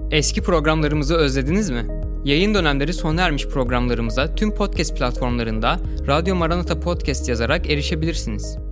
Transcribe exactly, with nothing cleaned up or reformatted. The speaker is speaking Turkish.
Eski programlarımızı özlediniz mi? Yayın dönemleri sona ermiş programlarımıza tüm podcast platformlarında Radyo Maranata Podcast yazarak erişebilirsiniz.